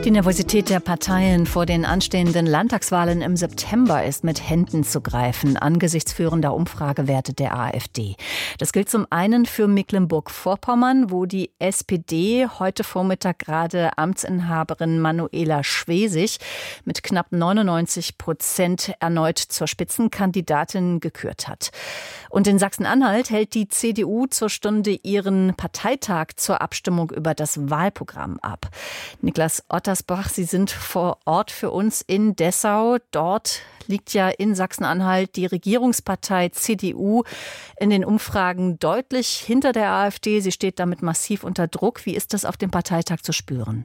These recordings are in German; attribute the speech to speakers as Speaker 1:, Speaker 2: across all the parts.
Speaker 1: Die Nervosität der Parteien vor den anstehenden Landtagswahlen im September ist mit Händen zu greifen, angesichts führender Umfragewerte der AfD. Das gilt zum einen für Mecklenburg-Vorpommern, wo die SPD heute Vormittag gerade Amtsinhaberin Manuela Schwesig mit knapp 99% erneut zur Spitzenkandidatin gekürt hat. Und in Sachsen-Anhalt hält die CDU zur Stunde ihren Parteitag zur Abstimmung über das Wahlprogramm ab. Niklas Ottersbach, Sie sind vor Ort für uns in Dessau. Dort liegt ja in Sachsen-Anhalt die Regierungspartei CDU in den Umfragen deutlich hinter der AfD. Sie steht damit massiv unter Druck. Wie ist das auf dem Parteitag zu spüren?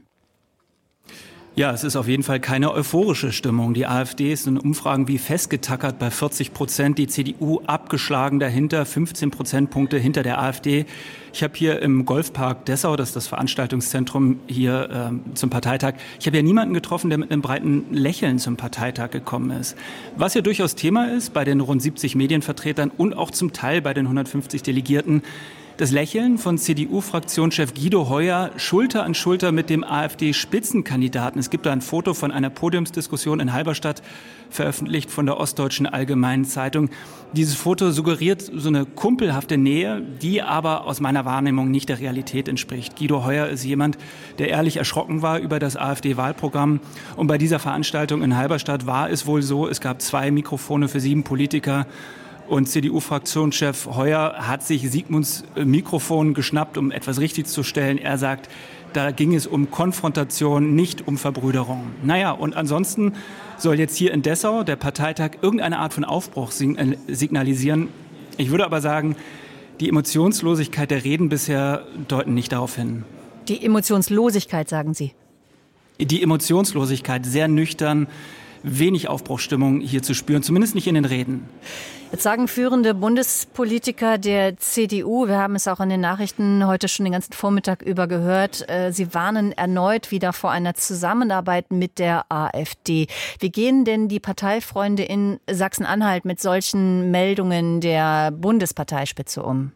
Speaker 2: Ja, es ist auf jeden Fall keine euphorische Stimmung. Die AfD ist in Umfragen wie festgetackert bei 40%, die CDU abgeschlagen dahinter, 15 Prozentpunkte hinter der AfD. Ich habe hier im Golfpark Dessau, das ist das Veranstaltungszentrum hier zum Parteitag, ich habe ja niemanden getroffen, der mit einem breiten Lächeln zum Parteitag gekommen ist. Was ja durchaus Thema ist bei den rund 70 Medienvertretern und auch zum Teil bei den 150 Delegierten, das Lächeln von CDU-Fraktionschef Guido Heuer Schulter an Schulter mit dem AfD-Spitzenkandidaten. Es gibt da ein Foto von einer Podiumsdiskussion in Halberstadt, veröffentlicht von der Ostdeutschen Allgemeinen Zeitung. Dieses Foto suggeriert so eine kumpelhafte Nähe, die aber aus meiner Wahrnehmung nicht der Realität entspricht. Guido Heuer ist jemand, der ehrlich erschrocken war über das AfD-Wahlprogramm. Und bei dieser Veranstaltung in Halberstadt war es wohl so, es gab 2 Mikrofone für 7 Politiker. Und CDU-Fraktionschef Heuer hat sich Sigmunds Mikrofon geschnappt, um etwas richtig zu stellen. Er sagt, da ging es um Konfrontation, nicht um Verbrüderung. Naja, und ansonsten soll jetzt hier in Dessau der Parteitag irgendeine Art von Aufbruch signalisieren. Ich würde aber sagen, die Emotionslosigkeit der Reden bisher deuten nicht darauf hin.
Speaker 1: Die Emotionslosigkeit, sagen Sie?
Speaker 2: Die Emotionslosigkeit, sehr nüchtern, wenig Aufbruchsstimmung hier zu spüren, zumindest nicht in den Reden.
Speaker 1: Jetzt sagen führende Bundespolitiker der CDU, wir haben es auch in den Nachrichten heute schon den ganzen Vormittag über gehört, sie warnen erneut wieder vor einer Zusammenarbeit mit der AfD. Wie gehen denn die Parteifreunde in Sachsen-Anhalt mit solchen Meldungen der Bundesparteispitze um?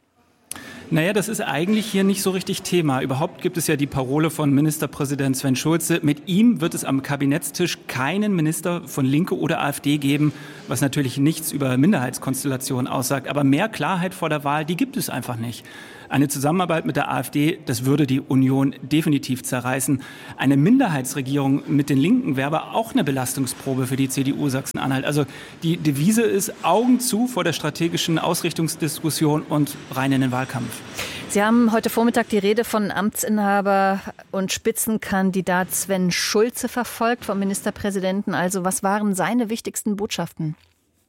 Speaker 2: Naja, das ist eigentlich hier nicht so richtig Thema. Überhaupt gibt es ja die Parole von Ministerpräsident Sven Schulze. Mit ihm wird es am Kabinettstisch keinen Minister von Linke oder AfD geben, was natürlich nichts über Minderheitskonstellationen aussagt. Aber mehr Klarheit vor der Wahl, die gibt es einfach nicht. Eine Zusammenarbeit mit der AfD, das würde die Union definitiv zerreißen. Eine Minderheitsregierung mit den Linken wäre aber auch eine Belastungsprobe für die CDU Sachsen-Anhalt. Also die Devise ist Augen zu vor der strategischen Ausrichtungsdiskussion und rein in den Wahlkampf.
Speaker 1: Sie haben heute Vormittag die Rede von Amtsinhaber und Spitzenkandidat Sven Schulze verfolgt, vom Ministerpräsidenten. Also was waren seine wichtigsten Botschaften?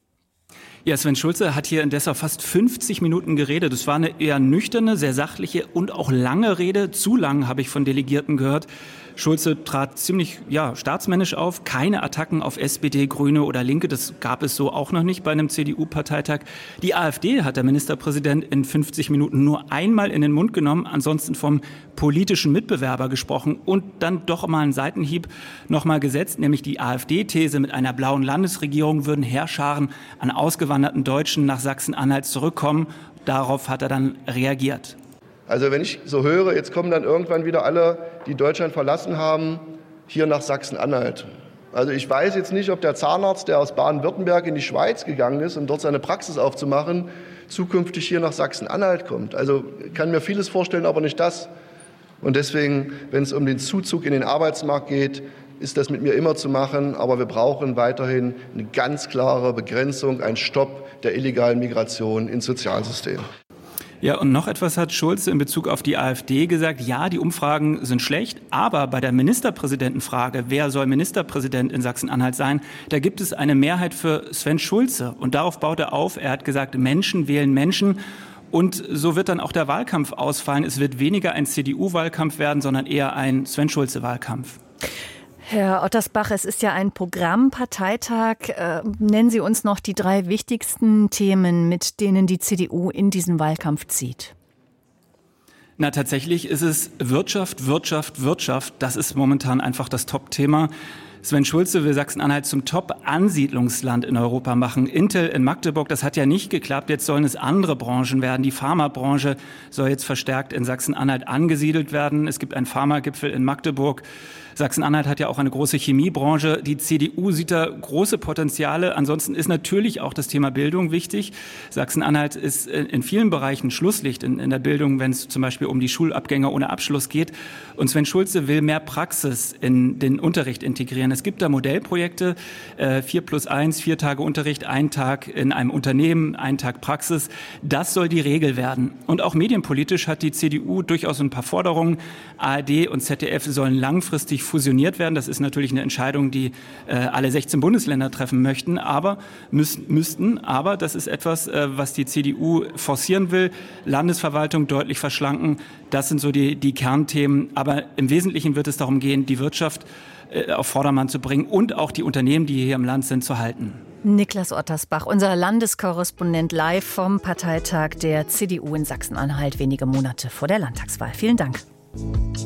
Speaker 2: Ja, Sven Schulze hat hier in Dessau fast 50 Minuten geredet. Das war eine eher nüchterne, sehr sachliche und auch lange Rede. Zu lang, habe ich von Delegierten gehört. Schulze trat ziemlich staatsmännisch auf. Keine Attacken auf SPD, Grüne oder Linke. Das gab es so auch noch nicht bei einem CDU-Parteitag. Die AfD hat der Ministerpräsident in 50 Minuten nur einmal in den Mund genommen. Ansonsten vom politischen Mitbewerber gesprochen und dann doch mal einen Seitenhieb noch mal gesetzt. Nämlich die AfD-These, mit einer blauen Landesregierung würden Heerscharen an ausgewanderten Deutschen nach Sachsen-Anhalt zurückkommen. Darauf hat er dann reagiert.
Speaker 3: Also wenn ich so höre, jetzt kommen dann irgendwann wieder alle, die Deutschland verlassen haben, hier nach Sachsen-Anhalt. Also ich weiß jetzt nicht, ob der Zahnarzt, der aus Baden-Württemberg in die Schweiz gegangen ist, um dort seine Praxis aufzumachen, zukünftig hier nach Sachsen-Anhalt kommt. Also ich kann mir vieles vorstellen, aber nicht das. Und deswegen, wenn es um den Zuzug in den Arbeitsmarkt geht, ist das mit mir immer zu machen. Aber wir brauchen weiterhin eine ganz klare Begrenzung, einen Stopp der illegalen Migration ins Sozialsystem.
Speaker 2: Ja, und noch etwas hat Schulze in Bezug auf die AfD gesagt. Ja, die Umfragen sind schlecht, aber bei der Ministerpräsidentenfrage, wer soll Ministerpräsident in Sachsen-Anhalt sein, da gibt es eine Mehrheit für Sven Schulze. Und darauf baut er auf. Er hat gesagt, Menschen wählen Menschen. Und so wird dann auch der Wahlkampf ausfallen. Es wird weniger ein CDU-Wahlkampf werden, sondern eher ein Sven Schulze-Wahlkampf.
Speaker 1: Herr Ottersbach, es ist ja ein Programmparteitag. Nennen Sie uns noch die 3 wichtigsten Themen, mit denen die CDU in diesen Wahlkampf zieht.
Speaker 2: Na, tatsächlich ist es Wirtschaft, Wirtschaft, Wirtschaft. Das ist momentan einfach das Top-Thema. Sven Schulze will Sachsen-Anhalt zum Top-Ansiedlungsland in Europa machen. Intel in Magdeburg, das hat ja nicht geklappt. Jetzt sollen es andere Branchen werden. Die Pharmabranche soll jetzt verstärkt in Sachsen-Anhalt angesiedelt werden. Es gibt einen Pharmagipfel in Magdeburg. Sachsen-Anhalt hat ja auch eine große Chemiebranche. Die CDU sieht da große Potenziale. Ansonsten ist natürlich auch das Thema Bildung wichtig. Sachsen-Anhalt ist in vielen Bereichen Schlusslicht in der Bildung, wenn es zum Beispiel um die Schulabgänger ohne Abschluss geht. Und Sven Schulze will mehr Praxis in den Unterricht integrieren. Es gibt da Modellprojekte, 4+1, 4 Tage Unterricht, 1 Tag in einem Unternehmen, 1 Tag Praxis. Das soll die Regel werden. Und auch medienpolitisch hat die CDU durchaus ein paar Forderungen. ARD und ZDF sollen langfristig fusioniert werden. Das ist natürlich eine Entscheidung, die alle 16 Bundesländer treffen möchten, aber müssten. Aber das ist etwas, was die CDU forcieren will. Landesverwaltung deutlich verschlanken. Das sind so die Kernthemen. Aber im Wesentlichen wird es darum gehen, die Wirtschaft auf Vordermann zu bringen und auch die Unternehmen, die hier im Land sind, zu halten.
Speaker 1: Niklas Ottersbach, unser Landeskorrespondent, live vom Parteitag der CDU in Sachsen-Anhalt, wenige Monate vor der Landtagswahl. Vielen Dank.